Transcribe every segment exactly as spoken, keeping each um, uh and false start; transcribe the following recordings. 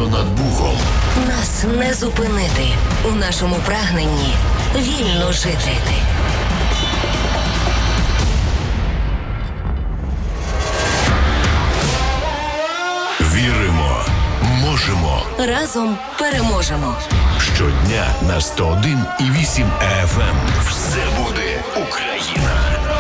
Місто над Богом. Нас не зупинити у нашому прагненні вільно жити. Віримо, можемо. Разом переможемо. Щодня на сто один і вісім еф ем. Все буде Україна.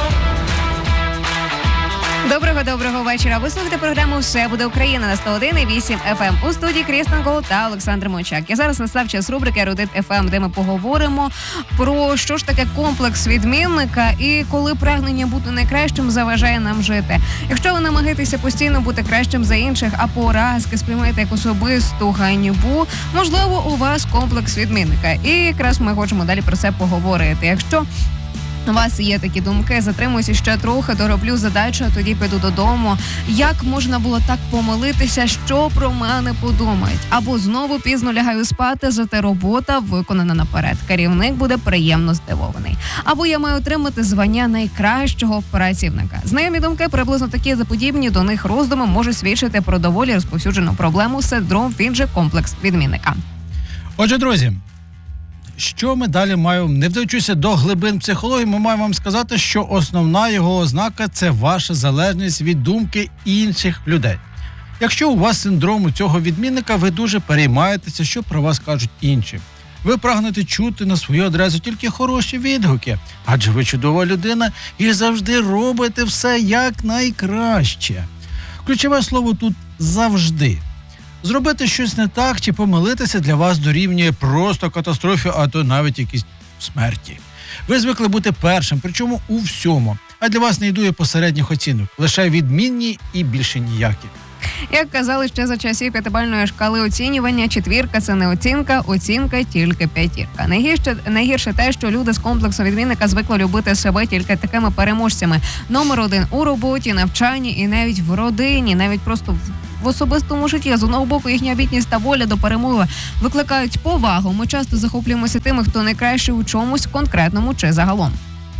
Доброго-доброго вечора. Ви слухаєте програму «Все буде Україна» на сто один і вісім еф ем. У студії Крістен Голд та Олександр Мочак. І зараз настав час рубрики «Ерудит еф ем», де ми поговоримо про що ж таке комплекс відмінника і коли прагнення бути найкращим заважає нам жити. Якщо ви намагаєтеся постійно бути кращим за інших, а поразки сприймаєте як особисту ганьбу, можливо, у вас комплекс відмінника. І якраз ми хочемо далі про це поговорити. Якщо у вас є такі думки, затримуюся ще трохи, дороблю задачу, а тоді піду додому. Як можна було так помилитися, що про мене подумають? Або знову пізно лягаю спати, зате робота виконана наперед. Керівник буде приємно здивований. Або я маю отримати звання найкращого працівника. Знайомі думки, приблизно такі заподібні до них роздуми, можуть свідчити про доволі розповсюджену проблему синдром, він же комплекс відмінника. Отже, друзі, що ми далі маємо? Не вдаючися до глибин психології, ми маємо вам сказати, що основна його ознака – це ваша залежність від думки інших людей. Якщо у вас синдром цього відмінника, ви дуже переймаєтеся, що про вас кажуть інші. Ви прагнете чути на свою адресу тільки хороші відгуки, адже ви чудова людина і завжди робите все як найкраще. Ключове слово тут «завжди». Зробити щось не так чи помилитися для вас дорівнює просто катастрофі, а то навіть якісь смерті. Ви звикли бути першим, причому у всьому. А для вас не йдує посередніх оцінок. Лише відмінні і більше ніякі. Як казали ще за часів п'ятибальної шкали оцінювання, четвірка – це не оцінка, оцінка – тільки п'ятірка. Найгірше, найгірше те, що люди з комплексу відмінника звикли любити себе тільки такими переможцями. Номер один у роботі, навчанні і навіть в родині, навіть просто в в особистому житті. З одного боку, їхня обітність та воля до перемоги викликають повагу. Ми часто захоплюємося тими, хто найкраще у чомусь конкретному чи загалом.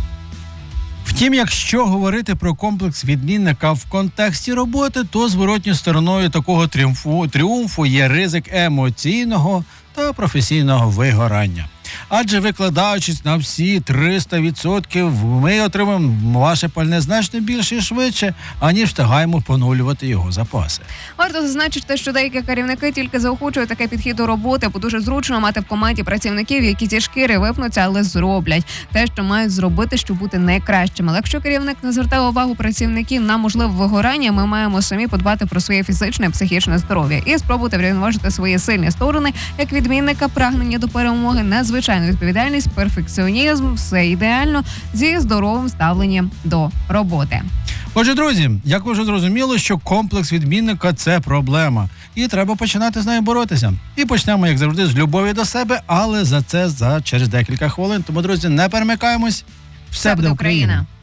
Втім, якщо говорити про комплекс відмінника в контексті роботи, то зворотньою стороною такого тріумфу, тріумфу є ризик емоційного та професійного вигорання. Адже викладаючись на всі триста відсотків, ми отримаємо ваше пальне значно більше і швидше, аніж встигаємо поновлювати його запаси. Варто зазначити, що деякі керівники тільки заохочують такий підхід до роботи, бо дуже зручно мати в команді працівників, які зі шкіри випнуться, але зроблять те, що мають зробити, щоб бути найкращими. Але якщо керівник не звертає увагу працівників на можливе вигорання, ми маємо самі подбати про своє фізичне і психічне здоров'я і спробувати врівноважити свої сильні сторони, як відмінника, прагнення до перемоги, надзвичайно відповідальність, перфекціонізм, все ідеально зі здоровим ставленням до роботи. Отже, друзі, як ви вже зрозуміли, що комплекс відмінника – це проблема. І треба починати з нею боротися. І почнемо, як завжди, з любові до себе, але за це за через декілька хвилин. Тому, друзі, не перемикаємось. Все, все буде Україна. Україна.